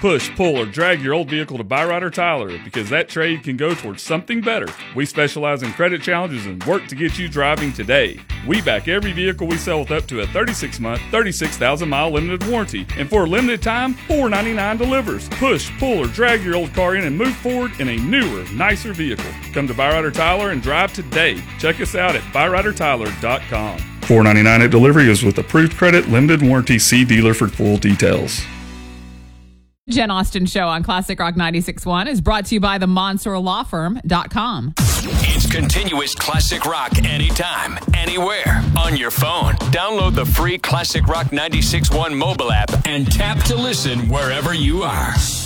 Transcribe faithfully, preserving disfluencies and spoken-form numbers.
Push, pull, or drag your old vehicle to Byrider Tyler because that trade can go towards something better. We specialize in credit challenges and work to get you driving today. We back every vehicle we sell with up to a thirty-six month, thirty-six thousand mile limited warranty. And for a limited time, four ninety-nine delivers. Push, pull, or drag your old car in and move forward in a newer, nicer vehicle. Come to Byrider Tyler and drive today. Check us out at byrider tyler dot com. four ninety-nine at delivery is with approved credit, limited warranty. See dealer for full details. Jen Austen Show on Classic Rock ninety-six point one is brought to you by the Monsoor Law Firm dot com. It's continuous classic rock anytime, anywhere, on your phone. Download the free Classic Rock ninety-six point one mobile app and tap to listen wherever you are.